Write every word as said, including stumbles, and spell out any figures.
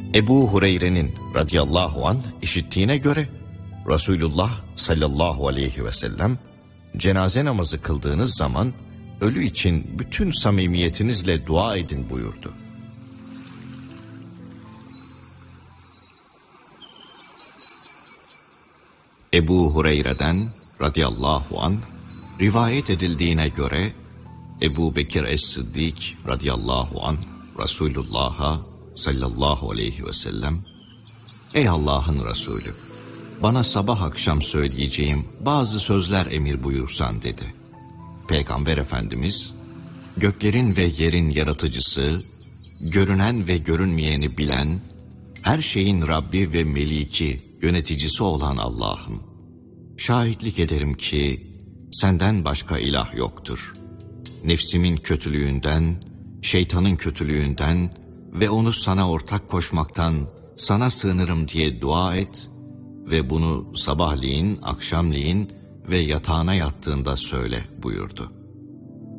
Ebu Hureyre'nin radıyallahu anh işittiğine göre Resulullah sallallahu aleyhi ve sellem cenaze namazı kıldığınız zaman ölü için bütün samimiyetinizle dua edin buyurdu. Ebu Hureyre'den radıyallahu anh rivayet edildiğine göre Ebu Bekir es-Sıddık radıyallahu anh Resulullah'a sallallahu aleyhi ve sellem, "Ey Allah'ın Resulü, bana sabah akşam söyleyeceğim bazı sözler emir buyursan" dedi. Peygamber Efendimiz, "Göklerin ve yerin yaratıcısı, görünen ve görünmeyeni bilen, her şeyin Rabbi ve Meliki, yöneticisi olan Allah'ım, şahitlik ederim ki senden başka ilah yoktur. Nefsimin kötülüğünden, şeytanın kötülüğünden ve onu sana ortak koşmaktan sana sığınırım diye dua et ve bunu sabahleyin, akşamleyin ve yatağına yattığında söyle" buyurdu.